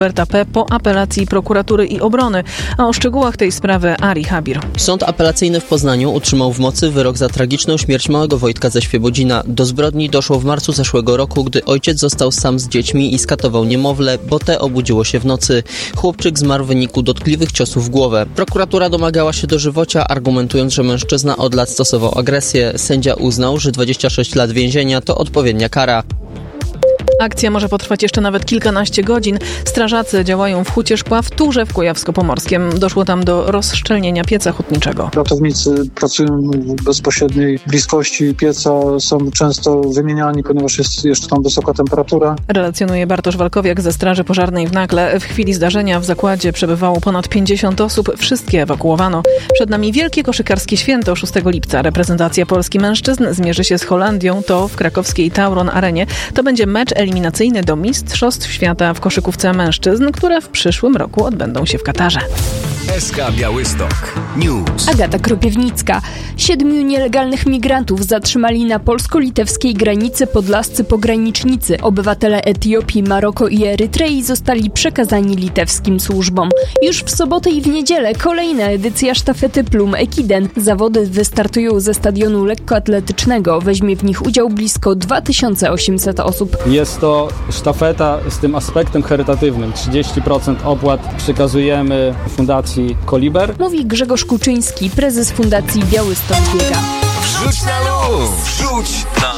Roberta P. po apelacji prokuratury i obrony. A o szczegółach tej sprawy Ari Habir. Sąd apelacyjny w Poznaniu utrzymał w mocy wyrok za tragiczną śmierć małego Wojtka ze Świebodzina. Do zbrodni doszło w marcu zeszłego roku, gdy ojciec został sam z dziećmi i skatował niemowlę, bo te obudziło się w nocy. Chłopczyk zmarł w wyniku dotkliwych ciosów w głowę. Prokuratura domagała się dożywocia, argumentując, że mężczyzna od lat stosował agresję. Sędzia uznał, że 26 lat więzienia to odpowiednia kara. Akcja może potrwać jeszcze nawet kilkanaście godzin. Strażacy działają w Hucie Szkła w Turze w Kujawsko-Pomorskiem. Doszło tam do rozszczelnienia pieca hutniczego. Ratownicy pracują w bezpośredniej bliskości pieca, są często wymieniani, ponieważ jest jeszcze tam wysoka temperatura. Relacjonuje Bartosz Walkowiak ze Straży Pożarnej w Nakle. W chwili zdarzenia w zakładzie przebywało ponad 50 osób. Wszystkie ewakuowano. Przed nami wielkie koszykarskie święto 6 lipca. Reprezentacja Polski mężczyzn zmierzy się z Holandią. To w krakowskiej Tauron Arenie. To będzie mecz eliminacyjny do Mistrzostw Świata w koszykówce mężczyzn, które w przyszłym roku odbędą się w Katarze. SK Białystok News. Agata Kropiewnicka. 7 nielegalnych migrantów zatrzymali na polsko-litewskiej granicy podlascy pogranicznicy. Obywatele Etiopii, Maroku i Erytrei zostali przekazani litewskim służbom. Już w sobotę i w niedzielę kolejna edycja sztafety Plum Ekiden. Zawody wystartują ze stadionu lekkoatletycznego. Weźmie w nich udział blisko 2800 osób. Jest to sztafeta z tym aspektem charytatywnym. 30% opłat przekazujemy Fundacji Koliber. Mówi Grzegorz Kuczyński, prezes Fundacji Białystok Biega. Wrzuć na luz! Wrzuć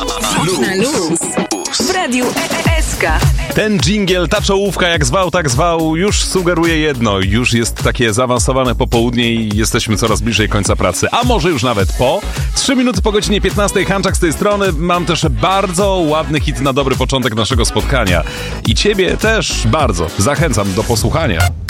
na luz! W radiu SK. Ten dżingiel, ta czołówka, jak zwał, tak zwał, już sugeruje jedno. Już jest takie zaawansowane popołudnie i jesteśmy coraz bliżej końca pracy. A może już nawet po. 3 minuty po godzinie 15. Hanczak z tej strony. Mam też bardzo ładny hit na dobry początek naszego spotkania. I ciebie też bardzo zachęcam do posłuchania.